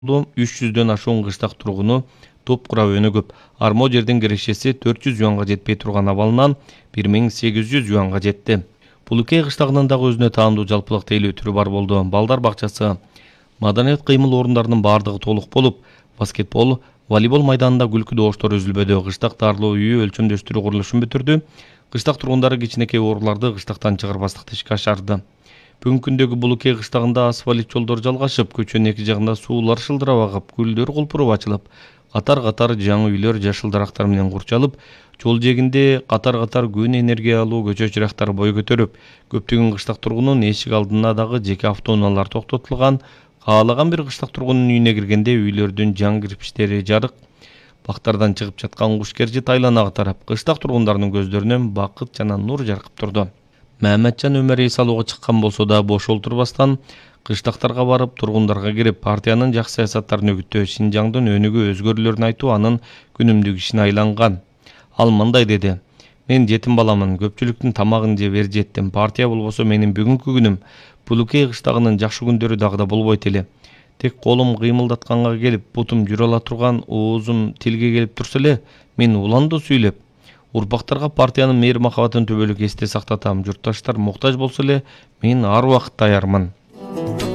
300дөн ашуун кыштак тургуну топ курап өнүгүп, армо жердин кирешеси 400 юанга жетпей турган абалынан 1800 юанга жетти. Булукей кыштагынын дагы өзүнө таандуу жалпылык тейлөө түрү бар болду. Балдар бакчасы, маданият кыймыл орундарынын бардыгы толук болуп, баскетбол, волейбол майданында күлкү добуштор үзүлбөдү. Кыштак дарылоо үйү өлчөмдөштүрүү курулушун бүтүрдү. Кыштак тургундары кичинекей ооруларды кыштактан чыгарбастыкты ишке ашырды. Бүгүнкү күндөгү Булукей кыштагында асфальт жолдор жалгашып, көчөнүн эки жагында суулар шылдырап агып, гүлдөр кулпуруп ачылып, катар-катар жаңы үйлөр жашыл дарактар менен курчалып, жол жээгинде катар-катар күн энергиялуу көчө чырактары бой көтөрүп, көптөгөн кыштак тургунунун эшик алдына дагы жеке автоунаалар токтотулган. Каалаган бир кыштак тургунунун үйүнө киргенде үйлөрдүн жаңы кирпичтери жарык, бактардан чыгып жаткан куш-керчи тайлана катарып, кыштак тургундарынын көздөрүнөн бакыт жана нур жаркып турду. Маматжан Өмөр эс алууга чыккан болсо да бош олтурбастан кыштактарга барып, тургундарга кирип, партиянын жакшы саясаттарын өгүттөө, Шинжаңдын өнүгүү өзгөрүүлөрүн айтуу анын күнүмдүк ишине айланган. Ал мындай деди: "Мен жетим баламын, көпчүлүктүн тамагын жеп эр жеттим. Партия болбосо менин бүгүнкү күнүм, Булукей кыштагынын жакшы күндөрү дагы да болбойт эле. Тек колум кыймылдатканга келип, бутум жүрө ала турган, оозум тилге келип турса эле, мен уландуу сүйлөп, урпактарга партиянын мээри махабатын түбөлүк эсте сактатам. Журтташтар муктаж болсо эле, мен ар убакыт даярмын".